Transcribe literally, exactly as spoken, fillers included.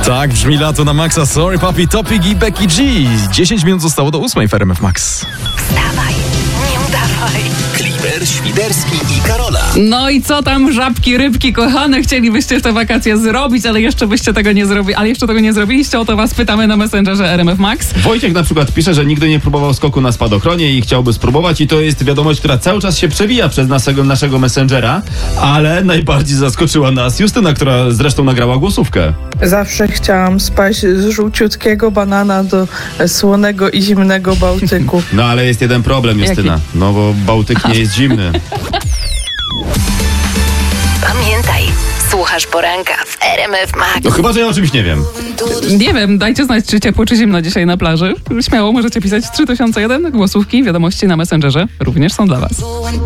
Tak brzmi lato na Maxa. Sorry Papi, Topic i Becky G. dziesięć minut zostało do ósmej w R M F Max. Wstawaj, nie udawaj. Klimer, Świderski i Karola. No i co tam, żabki, rybki, kochane, chcielibyście w te wakacje zrobić, ale jeszcze byście tego nie zrobili, ale jeszcze tego nie zrobiliście, o to was pytamy na Messengerze R M F Max. Wojciech na przykład pisze, że nigdy nie próbował skoku na spadochronie i chciałby spróbować i to jest wiadomość, która cały czas się przewija przez naszego, naszego Messengera, ale najbardziej zaskoczyła nas Justyna, która zresztą nagrała głosówkę. Zawsze chciałam spaść z żółciutkiego banana do słonego i zimnego Bałtyku. No ale jest jeden problem, Justyna. Jaki? No bo Bałtyk nie jest zimny. Pamiętaj, słuchasz poranka w R M F Max. No chyba, że ja o czymś nie wiem. Nie wiem, dajcie znać, czy ciepło, czy zimno dzisiaj na plaży. Śmiało możecie pisać trzy tysiące jeden, głosówki, wiadomości na Messengerze również są dla was.